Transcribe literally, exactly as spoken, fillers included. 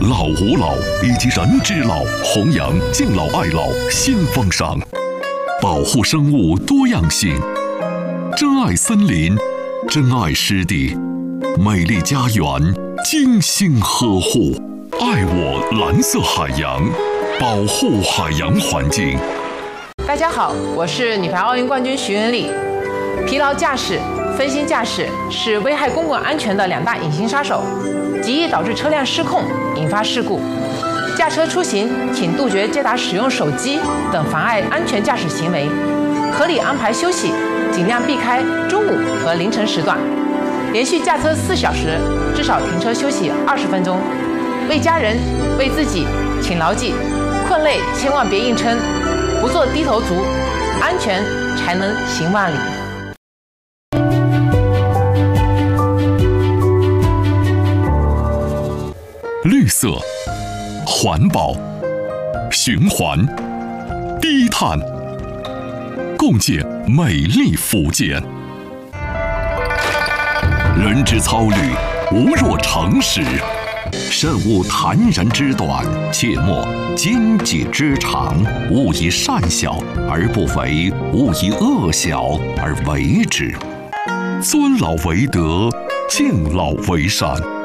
老吾老以及人之老，弘扬敬老爱老新风尚，保护生物多样性，珍爱森林，珍爱湿地，美丽家园精心呵护，爱我蓝色海洋，保护海洋环境。 大家好，我是女排奥运冠军徐文丽。疲劳驾驶、分心驾驶是危害公共安全的两大隐形杀手，极易导致车辆失控，引发事故。驾车出行，请杜绝接打使用手机等妨碍安全驾驶行为，合理安排休息，尽量避开中午和凌晨时段。连续驾车四小时，至少停车休息二十分钟。为家人、为自己，请牢记：困累千万别硬撑，不做低头族，安全才能行万里。 绿色、环保、循环、低碳，共建美丽福建。人之操虑，无若诚实。慎勿谈人之短，切莫奸己之长。勿以善小而不为，勿以恶小而为之。尊老为德，敬老为善。